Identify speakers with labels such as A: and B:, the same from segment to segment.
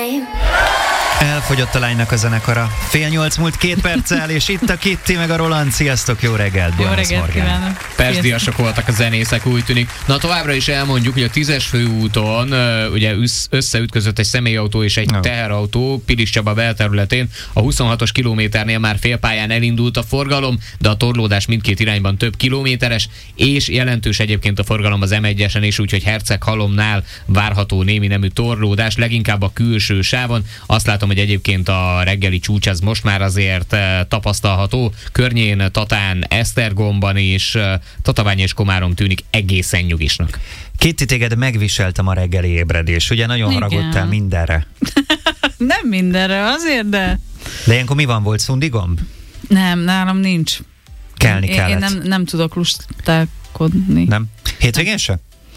A: Elfogyott a lánynak a zenekara. 7:30 múlt 2 perccel, és itt a Kitty meg a Roland. Sziasztok, jó reggelt!
B: Jó reggelt kívánok!
C: Percdíjasok voltak a zenészek, úgy tűnik. Na, továbbra is elmondjuk, hogy a 10-es főúton ugye összeütközött egy személyautó és egy teherautó Pilis Csaba belterületén. A 26-os kilométernél már félpályán elindult a forgalom, de a torlódás mindkét irányban több kilométeres, és jelentős egyébként a forgalom az M1-esen is, úgyhogy Herceghalomnál várható némi nemű torlódás, leginkább a külső sávon. Azt látom, hogy egyébként a reggeli csúcs az most már azért tapasztalható. Környén, Tatán, Esztergomban is, Tatabány és Komárom tűnik egészen nyugisnak.
A: Kitty, téged megviseltem a reggeli ébredés. Ugye nagyon haragudtál mindenre.
B: Nem mindenre, azért, de...
A: De ilyenkor mi van, volt szundigomb?
B: Nem, nálam nincs.
A: Kelni kellett.
B: Én nem tudok lustálkodni.
A: Nem? Hétvégén se?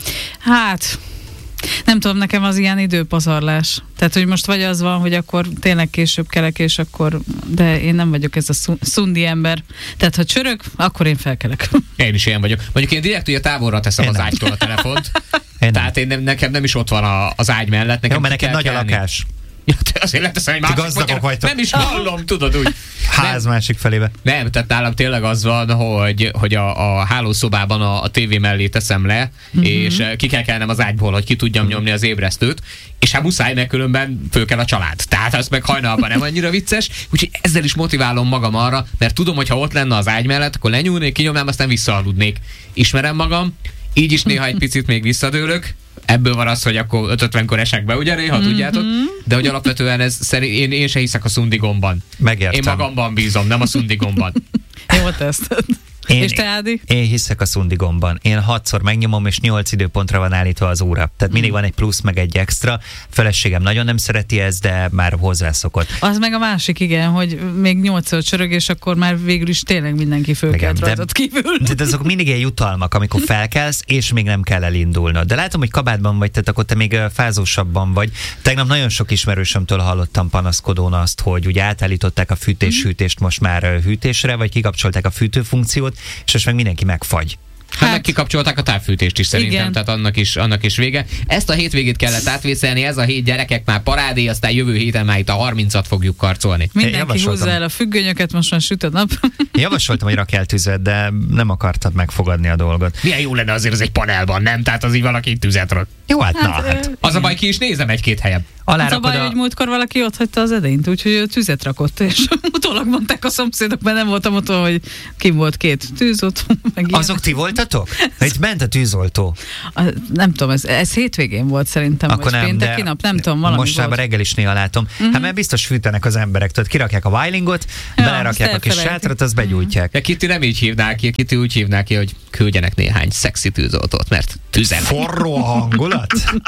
B: Hát... Nem tudom, nekem az ilyen időpazarlás. Tehát, hogy most vagy az van, hogy akkor tényleg később kelek, és akkor... De én nem vagyok ez a szundi ember. Tehát, ha csörög, akkor én felkelek.
C: Én is ilyen vagyok. Mondjuk én direkt ugye távolra teszem az ágytól a telefont. Tehát nekem nem is ott van az ágy mellett. Nekem
A: jó, mert neked nagy a lakás.
C: Ja, azért leteszem egy másik vagyok. Nem is hallom, tudod úgy.
A: Ház másik felébe.
C: Nem, tehát nálam tényleg az van, hogy a hálószobában a tévé mellé teszem le, és ki kell kelnem az ágyból, hogy ki tudjam nyomni az ébresztőt, és hát muszáj, mert különben föl kell a család. Tehát az meg hajnalban nem annyira vicces, úgyhogy ezzel is motiválom magam arra, mert tudom, hogy ha ott lenne az ágy mellett, akkor lenyúlnék, kinyomnám, aztán visszaaludnék. Ismerem magam, így is néha egy picit még visszadőlök. Ebből van az, hogy akkor 5:50-kor esek be, ugye, néha tudjátok, de hogy alapvetően én se hiszek a szundigomban.
A: Megértem.
C: Én magamban bízom, nem a szundigomban.
B: Jó teszted. És te, Ádi?
A: Én hiszek a szundigomban. Én 6-szor megnyomom, és 8 időpontra van állítva az óra. Tehát mindig van egy plusz, meg egy extra. Feleségem nagyon nem szereti ezt, de már hozzászokott.
B: Az meg a másik, igen, hogy még 8-szor csörög, és akkor már végül is tényleg mindenki fölkelt rajtad kívül.
A: De azok mindig ilyen jutalmak, amikor felkelsz, és még nem kell elindulnod. De látom, hogy kabátban vagy, tehát akkor te még fázósabban vagy. Tegnap nagyon sok ismerősömtől hallottam panaszkodón azt, hogy ugye átállították a fűtés-hűtést most már hűtésre, vagy kikapcsolták a fűtőfunkciót, és most meg mindenki megfagy.
C: Hát meg kikapcsolták a távfűtést is szerintem, igen. Tehát annak is vége. Ezt a hétvégét kellett átvészelni, ez a hét gyerekek már parádé, aztán jövő héten már itt a 30-at fogjuk karcolni.
B: Mindenki húzza el a függönyöket, most már süt a nap.
A: Javasoltam, hogy rakj el tüzet, de nem akartad megfogadni a dolgot.
C: Milyen jó lenne azért az egy panelban, nem? Tehát az így valaki tüzet rak.
A: Jó, hát.
C: Az a baj, ki is nézem egy-két helyen.
B: Az a baj, hogy múltkor valaki ott hagyta az edényt, úgyhogy ő tüzet rakott, és utólag mondták a szomszédok, mert nem voltam otthon, hogy kim volt 2 tűz ott.
A: Azok ti voltatok? Itt ment a tűzoltó.
B: Nem tudom, ez hétvégén volt szerintem,
A: akkor
B: vagy pénteki nap, nem tudom, valami
A: mostában reggel is néha látom. Hát mert biztos fűtenek az emberek, tudod, kirakják a Wilingot, belerakják a kis sátrat, azt begyújtják.
C: Ja, Kitty nem így hívná ki, Kitty úgy hívná ki, hogy küldjenek néhány szexi tűzoltót, mert tüzenek.
A: Forró a hangulat?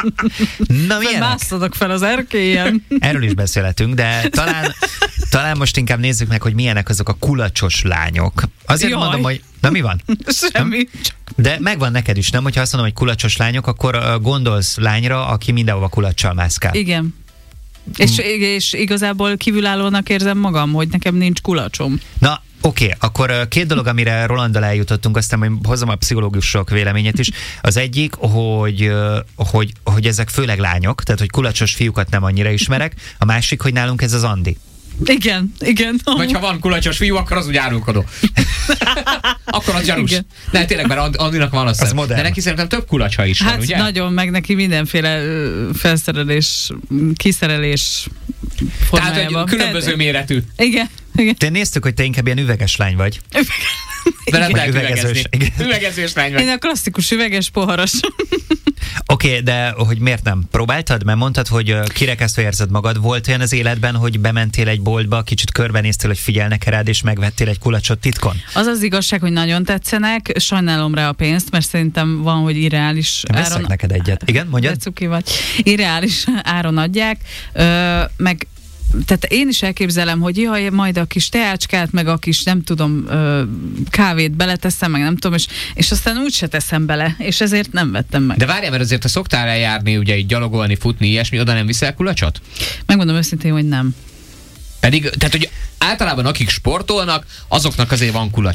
A: Na milyenek?
B: Másztatok fel az erkélyen.
A: Erről is beszélhetünk, de talán most inkább nézzük meg, hogy milyenek azok a kulacsos lányok. Azért mondom, hogy... Na mi van?
B: Semmi.
A: De megvan neked is, nem? Hogyha azt mondom, hogy kulacsos lányok, akkor gondolsz lányra, aki mindenhova kulacsal mászkál.
B: Igen. És igazából kívülállónak érzem magam, hogy nekem nincs kulacsom.
A: Na, oké, akkor 2 dolog, amire Rolanddal eljutottunk, aztán majd hozom a pszichológusok véleményét is. Az egyik, hogy ezek főleg lányok, tehát hogy kulacsos fiúkat nem annyira ismerek. A másik, hogy nálunk ez az Andi.
B: Igen.
C: Vagy ha van kulacsos fiú, akkor az úgy árulkodó. Akkor az gyanús. Ne, tényleg, mert Andinak van az
A: modern.
C: De neki szerintem több kulacsa is van, ugye?
B: Hát nagyon, meg neki mindenféle felszerelés, kiszerelés formájában.
C: Tehát, hogy különböző méretű.
B: Igen.
A: Te néztük, hogy te inkább ilyen üveges lány vagy.
C: De nem lehet üvegezni. Üvegezős lány vagy.
B: Én a klasszikus üveges, poharas.
A: Oké, de hogy miért nem? Próbáltad? Mert mondtad, hogy kirekesztve érzed magad. Volt olyan az életben, hogy bementél egy boltba, kicsit körbenéztél, hogy figyelnek rád, és megvettél egy kulacsot titkon?
B: Az az igazság, hogy nagyon tetszenek. Sajnálom rá a pénzt, mert szerintem van, hogy irreális
A: áron... Veszek neked egyet. Igen, mondjad?
B: De cuki vagy. Irreális áron adják, meg tehát én is elképzelem, hogy jaj, majd a kis teácskát, meg a kis, nem tudom, kávét beleteszem, meg nem tudom, és aztán úgyse teszem bele, és ezért nem vettem meg.
C: De várjál, mert azért te szoktál eljárni, ugye így gyalogolni, futni, ilyesmi, oda nem viszel kulacsot?
B: Megmondom őszintén, hogy nem.
C: Pedig, tehát hogy általában akik sportolnak, azoknak azért van kulacsa.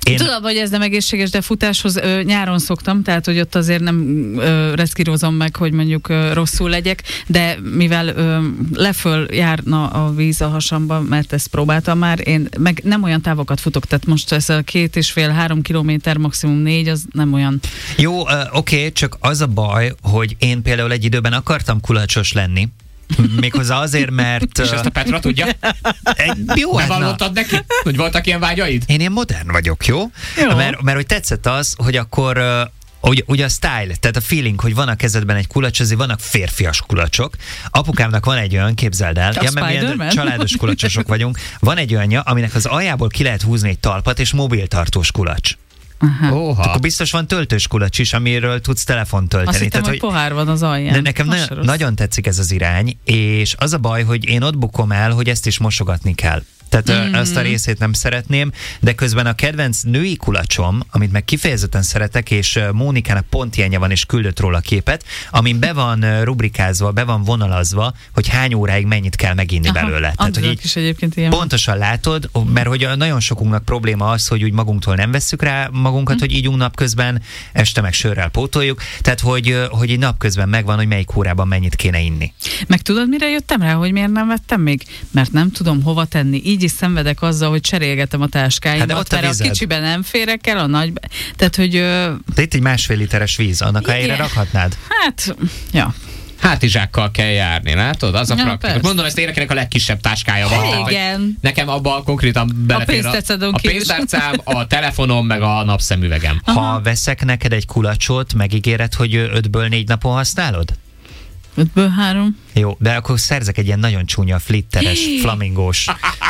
B: Tudom, hogy ez nem egészséges, de futáshoz nyáron szoktam, tehát hogy ott azért nem reszkírozom meg, hogy mondjuk rosszul legyek, de mivel leföl járna a víz a hasamba, mert ezt próbáltam már, én meg nem olyan távokat futok, tehát most ez a 2,5-3 kilométer, maximum 4, az nem olyan.
A: Jó, oké, csak az a baj, hogy én például egy időben akartam kulacsos lenni, méghozzá azért, mert...
C: És ezt a Petra tudja?
A: Jó,
C: bevallottad neki? Hogy voltak ilyen vágyaid?
A: Én ilyen modern vagyok, jó? Mert hogy tetszett az, hogy akkor... Ugye a style, tehát a feeling, hogy van a kezedben egy kulacs, azért vannak férfias kulacsok. Apukámnak van egy olyan, képzeld el, mert milyen családos kulacsosok vagyunk, van egy olyanja, aminek az aljából ki lehet húzni egy talpat, és mobiltartós kulacs. Akkor biztos van töltős kulacs is, amiről tudsz telefont tölteni.
B: Azt hittem, hogy pohár van az alján.
A: De nekem nagyon tetszik ez az irány, és az a baj, hogy én ott bukom el, hogy ezt is mosogatni kell. Tehát azt a részét nem szeretném, de közben a kedvenc női kulacsom, amit meg kifejezetten szeretek, és Mónikának pont ilyenje van, és küldött róla képet, amin be van rubrikázva, be van vonalazva, hogy hány óráig mennyit kell meginni belőle. Tehát, hogy így
B: is egyébként ilyen
A: pontosan látod, mert hogy nagyon sokunknak probléma az, hogy úgy magunktól nem vesszük rá magunkat, hogy ígyunk napközben, este meg sörrel pótoljuk, tehát hogy így napközben megvan, hogy melyik órában mennyit kéne inni.
B: Meg tudod, mire jöttem rá, hogy miért nem vettem még? Mert nem tudom hova tenni. Így is szenvedek azzal, hogy cserélgetem a táskáimat, mert a kicsiben nem férek el, a nagyban. Tehát, hogy...
A: De itt egy 1,5 literes víz, annak helyére rakhatnád?
B: Hát, ja.
C: Hátizsákkal kell járni, látod? Az a praktikus. Mondom, ezt énekelnek a legkisebb táskája van.
B: Igen.
C: Nekem abban konkrétan belefér a pénztárcám, a telefonom, meg a napszemüvegem.
A: Ha veszek neked egy kulacsot, megígéred, hogy 5-ből 4 napon használod?
B: 5-ből 3.
A: Jó, de akkor szerzek egy ilyen nagyon csúnya, flitteres, flamingós.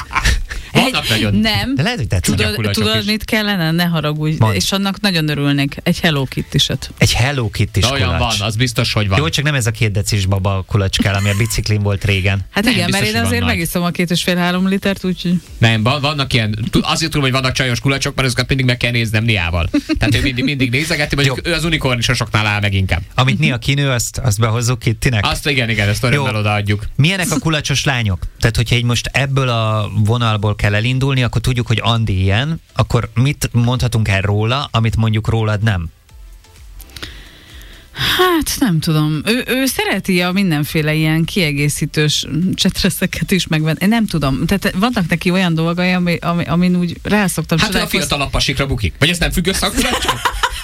C: Vannak nagyon...
B: Nem.
A: De lehet, hogy tetszene a kulacsok
B: Tudod, mit kellene? Ne haragudj.
A: Mond.
B: És annak nagyon örülnék. Egy Hello Kitty-set.
A: Egy Hello Kitty-s kulacs.
C: Olyan van, az biztos, hogy van.
A: Jó, csak nem ez a 2 decis baba kulacs kell, ami a biciklin volt régen.
B: Hát
C: nem,
B: igen, mert én azért megiszom a 2,5-3 litert, úgyhogy...
C: Nem, vannak ilyen... Azért tudom, hogy vannak csajos kulacsok, mert ezeket mindig meg kell néznem Niával. Tehát ő mindig nézegeti, vagy ő az unikornisosoknál áll meg inkább.
A: Amit Nia kinő, azt behozzuk Kittinek?
C: Azt igen, ezt örömmel odaadjuk.
A: Milyenek a kulacsos lányok? Tehát, hogyha így most ebből a vonalból kell elindulni, akkor tudjuk, hogy Andi ilyen, akkor mit mondhatunk el róla, amit mondjuk rólad nem?
B: Hát nem tudom. Ő szereti a mindenféle ilyen kiegészítős csetreszeket is megvenni. Én nem tudom. Tehát vannak neki olyan dolgai, amin úgy rászoktam.
C: Hát a fiatalabb pasikra bukik. Vagy ez nem függ össze a kulacsot?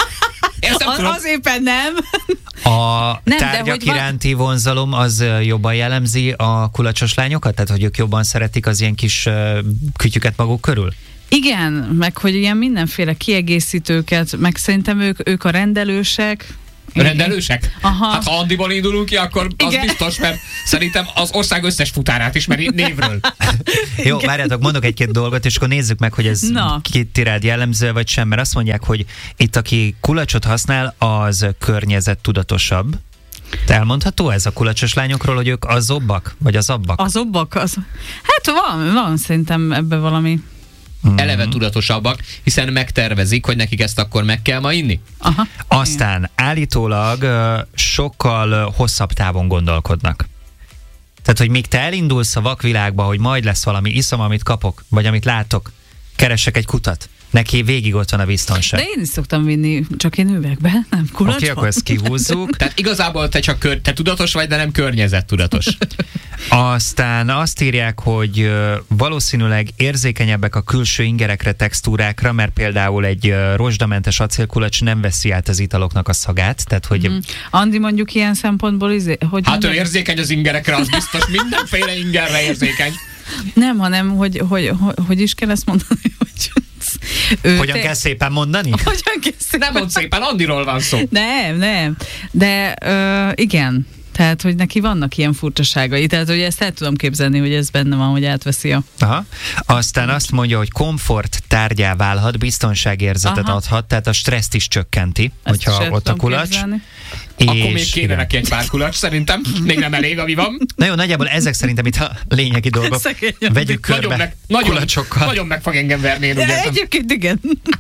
B: Az éppen nem.
A: A tárgyak iránti vonzalom az jobban jellemzi a kulacsos lányokat? Tehát, hogy ők jobban szeretik az ilyen kis kütyüket maguk körül?
B: Igen, meg hogy ilyen mindenféle kiegészítőket, meg szerintem ők a rendelősek.
C: Rendelősek?
B: Aha.
C: Hát ha Andiból indulunk ki, akkor az biztos, mert szerintem az ország összes futárát ismeri névről.
A: Jó, várjátok, mondok egy-két dolgot, és akkor nézzük meg, hogy ez Kitty rád jellemző, vagy sem, mert azt mondják, hogy itt, aki kulacsot használ, az környezettudatosabb. Te elmondható ez a kulacsos lányokról, hogy ők azobbak, vagy azabbak?
B: Azobbak? Hát van szerintem ebben valami.
C: Eleve tudatosabbak, hiszen megtervezik, hogy nekik ezt akkor meg kell ma inni.
B: Aha.
A: Aztán állítólag sokkal hosszabb távon gondolkodnak. Tehát, hogy míg te elindulsz a vakvilágba, hogy majd lesz valami, iszom, amit kapok, vagy amit látok, keresek egy kutat. Neki végig ott van a biztonság.
B: De én is szoktam vinni, csak én üvegbe, nem kulacsba.
A: Oké, akkor ezt kihúzzuk.
C: Tehát igazából te tudatos vagy, de nem környezettudatos.
A: Aztán azt írják, hogy valószínűleg érzékenyebbek a külső ingerekre, textúrákra, mert például egy rozsdamentes acélkulacs nem veszi át az italoknak a szagát. Tehát, hogy...
B: Andi mondjuk ilyen szempontból hogy
C: hát ő érzékeny az ingerekre, az biztos mindenféle ingerre érzékeny.
B: Nem, hanem hogy is kell ezt mondani, hogy...
A: Hogyan kell szépen mondani?
C: Nem mond szépen, Andiról van szó.
B: Nem. De igen. Tehát, hogy neki vannak ilyen furcsaságai. Tehát, hogy ezt el tudom képzelni, hogy ez benne van, hogy átveszi a...
A: Aha. Aztán azt mondja, hogy komfort tárgyá válhat, biztonságérzetet adhat, tehát a stresszt is csökkenti, ezt hogyha ott a kulacs.
C: Akkor még kéne neki egy pár kulacs, szerintem. Még nem elég, ami van.
A: Na jó, nagyjából ezek szerintem itt a lényegi dolgok. Vegyük körbe kulacsokkal.
C: Nagyon meg fog engem verni, én
B: egyébként igen.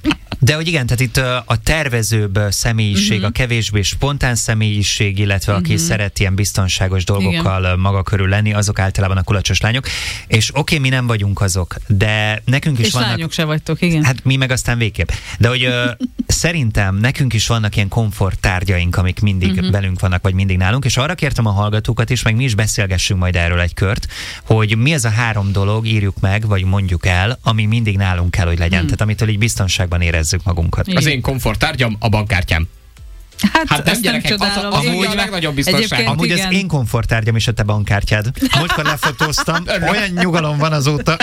A: De hogy igen, tehát itt a tervezőbb személyiség, a kevésbé spontán személyiség, illetve aki szeret ilyen biztonságos dolgokkal maga körül lenni, azok általában a kulacsos lányok. És oké, mi nem vagyunk azok, de nekünk is
B: és
A: vannak...
B: lányok se vagytok, igen.
A: Hát mi meg aztán végképp. De hogy szerintem nekünk is vannak ilyen komforttárgyaink, amik mindig velünk vannak, vagy mindig nálunk, és arra kértem a hallgatókat is, meg mi is beszélgessünk majd erről egy kört, hogy mi az a 3 dolog, írjuk meg, vagy mondjuk el, ami mindig nálunk kell, hogy legyen. Tehát amitől így biztonságban érezzük magunkat.
C: Az én komforttárgyam a bankkártyám. Hát nem, gyerekek, az a legnagyobb biztonság.
A: Amúgy az én komforttárgyam is a te bankkártyád. Múltkor lefotóztam, olyan nyugalom van azóta.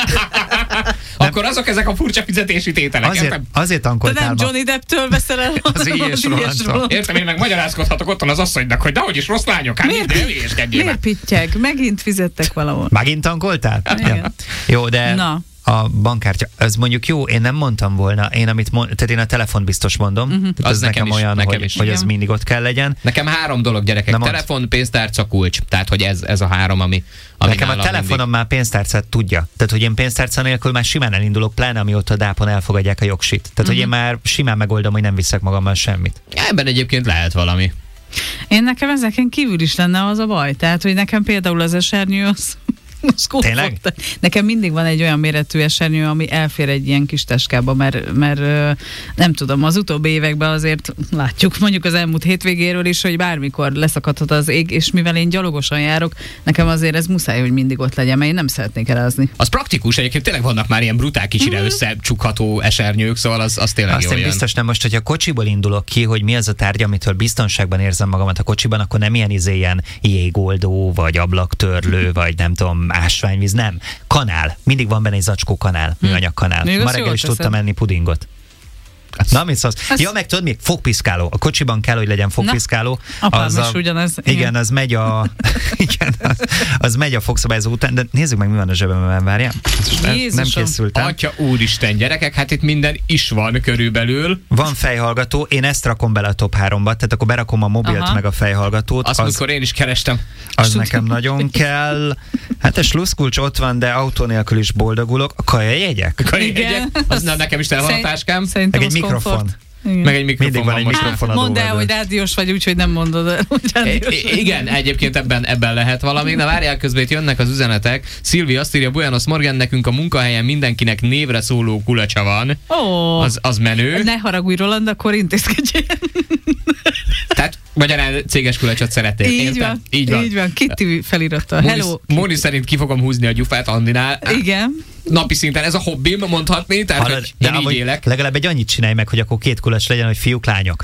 C: Akkor azok ezek a furcsa fizetési tételek,
A: azért tankoltál
B: ma. De nem Johnny Depptől veszel el
A: az ilyes rohantól.
C: Értem, én meg magyarázkodhatok otthon az asszonynak, hogy dehogy is rossz lányok, hát minden hülyéskedjél.
B: Miért pittyeg? Megint fizettek valahol.
A: Megint tankoltál? Ja. Jó, de...
B: Na.
A: A bankkártya, az mondjuk jó, én nem mondtam volna, tehát én a telefon biztos mondom, az ez nekem olyan, hogy az mindig ott kell legyen.
C: Nekem 3 dolog, gyerekek, telefon, pénztárca, kulcs, tehát hogy ez a 3, ami
A: nekem a telefonom már pénztárcát tudja, tehát hogy én pénztárca nélkül már simán elindulok, pláne amióta a dápon elfogadják a jogsit, tehát hogy én már simán megoldom, hogy nem viszek magammal semmit.
C: Ebben egyébként lehet valami.
B: Én nekem ezeken kívül is lenne az a baj, tehát hogy nekem például az esernyő az
A: tényleg?
B: Nekem mindig van egy olyan méretű esernyő, ami elfér egy ilyen kis taskába, mert nem tudom, az utóbbi években azért látjuk, mondjuk az elmúlt hétvégéről is, hogy bármikor leszakadhat az ég, és mivel én gyalogosan járok, nekem azért ez muszáj, hogy mindig ott legyen, mert én nem szeretnék elázni.
C: Az praktikus, egyébként tényleg vannak már ilyen brutál kicsire összecsukható esernyők, szóval az tényleg
A: azt
C: jó. Azt
A: biztos nem, most, hogyha kocsiból indulok ki, hogy mi az a tárgy, amitől biztonságban érzem magamat a kocsiban, akkor nem ilyen jégoldó, vagy ablaktörlő, vagy nem tudom, ásványvíz, nem. Kanál. Mindig van benne egy zacskó kanál, műanyag kanál. Ma reggel is tudtam enni pudingot. Na, mit szólsz? Ja, meg tudod mi? Fogpiszkáló. A kocsiban kell, hogy legyen fogpiszkáló.
B: Apám is ugyanez.
A: Igen, az megy az megy a fogszabályzó után, de nézzük meg, mi van a zsebemben, várjál. Nem készültem.
C: Atya úristen, gyerekek, hát itt minden is van körülbelül.
A: Van fejhallgató, én ezt rakom bele a top 3-ba, tehát akkor berakom a mobilt meg a fejhallgatót.
C: Azt amikor én is kerestem.
A: Az nekem nagyon kell. Hát a sluszkulcs ott van, de autó nélkül is boldogulok. A kajajegyek?
C: Az nekem is tele van a táskám.
A: Meg egy mikrofon.
C: Meg egy mikrofon.
A: Mindig van egy mikrofon.
B: Mondd el, hogy rádiós vagy, úgyhogy nem mondod el.
C: Igen, egyébként ebben lehet valami. Na várjál, közben itt jönnek az üzenetek. Szilvi azt írja, Buenos Morgan, nekünk a munkahelyen mindenkinek névre szóló kulacsa van. Az menő.
B: Ne haragudj, Roland, akkor intézkedjél.
C: Tehát magyarán céges kulacsot szeretnél.
B: Így van. Kitty feliratta. Hello.
C: Móni szerint ki fogom húzni a gyufát Andinál.
B: Igen.
C: Napi szinten ez a hobbim, mondhatni, tehát hogy én így élek.
A: Legalább egy annyit csinálj meg, hogy akkor 2 kulacs legyen, hogy fiúk, lányok.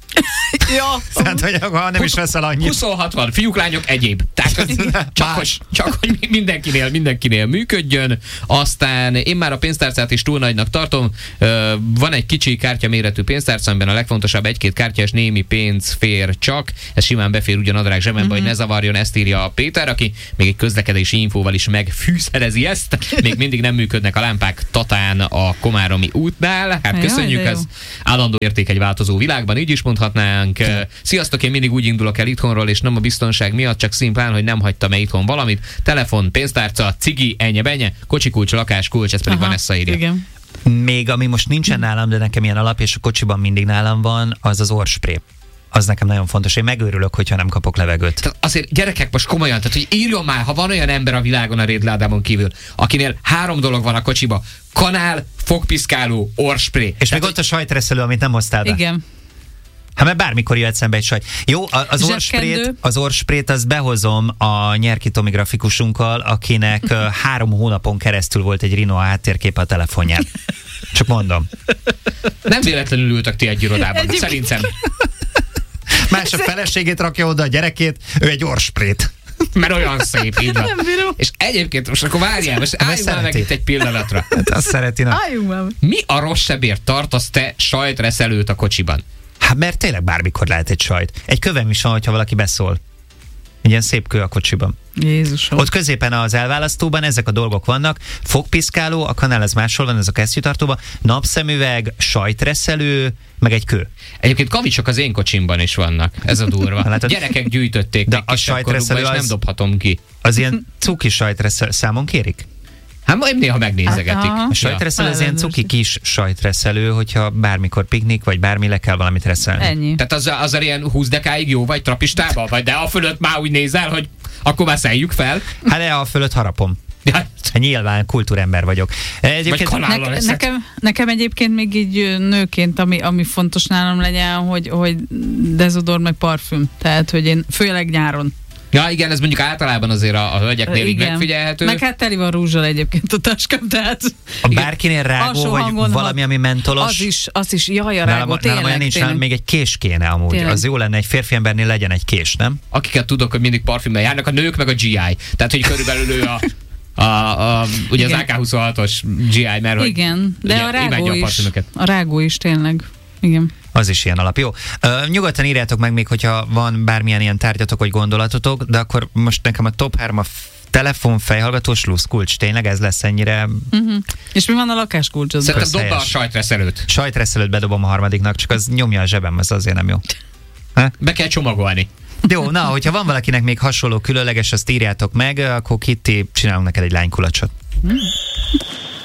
B: Ja.
A: Tehát, hogy ha nem is veszel annyit.
C: 26 van, fiúk, lányok, egyéb. Tehát csak hogy mindenkinél működjön. Aztán én már a pénztárcát is túl nagynak tartom. Van egy kicsi kártyaméretű pénztárca, amiben a legfontosabb 1-2 kártya és némi pénz fér csak. Ez simán befér ugyan nadrág zsebembe, hogy ne zavarjon, ezt írja a Péter, aki még egy közlekedési infóval is megfűszerezi ezt. Még mindig nem működnek a lámpák Tatán a Komáromi útnál. Hát köszönjük, ez állandó érték egy változó világban, így is mondhatnánk. Sziasztok, én mindig úgy indulok el itthonról, és nem a biztonság miatt, csak szimplán, hogy nem hagytam-e itthon valamit. Telefon, pénztárca, cigi, ennyi-benye, kocsikulcs, lakáskulcs, ez pedig Vanessa írja.
B: Igen.
A: Még ami most nincsen nálam, de nekem ilyen alap, és a kocsiban mindig nálam van, az orrspré. Az nekem nagyon fontos. Én megőrülök, hogyha nem kapok levegőt.
C: Tehát azért gyerekek, most komolyan, tehát hogy írjon már, ha van olyan ember a világon a rédládámon kívül, akinél 3 dolog van a kocsiba: kanál, fogpiszkáló, orrspré.
A: És még ott a sajtreszelő, amit nem hoztál be.
B: Igen.
A: Hát mert bármikor jöhet szembe egy sajt. Jó, az orrsprét azt behozom a nyerkitomi grafikusunkkal, akinek 3 hónapon keresztül volt egy Rino háttérképe a telefonján. Csak mondom.
C: Nem véletlenül ültök ti egy irodában, szerintem.
A: Más a feleségét rakja oda, a gyerekét, ő egy orrsprét.
C: Mert olyan szép, így van. És egyébként most akkor várjál, most álljunk már meg itt egy pillanatra.
A: Hát azt szereti.
B: Álljunk már.
C: Mi a rossz sebért tartasz te sajtreszelőt a kocsiban?
A: Hát mert tényleg bármikor lehet egy sajt. Egy kövem is van, hogyha valaki beszól. Egy ilyen szép kő a kocsiban.
B: Jézusom.
A: Ott középen az elválasztóban ezek a dolgok vannak. Fogpiszkáló, a kanál ez máshol van, ez a kesztyűtartóban. Napszemüveg, sajtreszelő, meg egy kő.
C: Egyébként kavicsok az én kocsimban is vannak. Ez a durva. Gyerekek gyűjtök,
A: de a sajtreszelő
C: és nem dobhatom ki.
A: Az ilyen cuki sajtreszelő számon kérik?
C: Hát majd néha megnézegetik.
B: Aha.
A: A sajtreszelő az ilyen
B: Ellenőrzik.
A: cuki kis sajtreszelő, hogyha bármikor piknik, vagy bármi le kell valamit reszelni.
B: Ennyi.
C: Tehát az ilyen 20 dekáig jó vagy trapistában? Vagy de a fölött már úgy nézel, hogy akkor már szeljük fel?
A: Hát de a fölött harapom.
C: Ja,
A: Nyilván kultúrember vagyok.
C: vagy kanállal leszed.
B: Nekem egyébként még így nőként, ami fontos nálam legyen, hogy dezodor meg parfüm. Tehát, hogy én főleg nyáron.
C: Ja, igen, ez mondjuk általában azért a hölgyeknél így megfigyelhető.
B: Meg hát teli van rúzsal egyébként a táskám, tehát...
A: A bárkinél rágó,
B: Alsó
A: vagy
B: hangon
A: valami, ami mentolos.
B: Az is, jaj, a rágó,
A: Nálam olyan nincs, nálam még egy kés kéne amúgy.
B: Tényleg.
A: Az jó lenne, egy férfi embernél legyen egy kés, nem?
C: Akiket tudok, hogy mindig parfümmel járnak, a nők meg a GI. Tehát, hogy körülbelül ő ugye az
B: Igen.
C: AK-26-os GI, mert hogy
B: Igen, de
C: ugye,
B: a rágó
C: imádja a
B: is.
C: parfümöket.
B: A rágó is tényleg. Igen.
A: Az is ilyen alap. Jó. Nyugodtan írjátok meg még, hogyha van bármilyen ilyen tárgyatok vagy gondolatotok, de akkor most nekem a top 3 a telefon, fejhallgató, sluszkulcs. Tényleg ez lesz ennyire...
B: És mi van a lakáskulcsodban?
C: Szerintem dobd be a
A: helyes.
C: sajtreszelőt.
A: Sajtreszelőt bedobom a harmadiknak, csak az nyomja a zsebem, ez azért nem jó.
C: Be kell csomagolni.
A: Jó, na, hogyha van valakinek még hasonló különleges, azt írjátok meg, akkor Kitty, csinálunk neked egy lánykulacsot.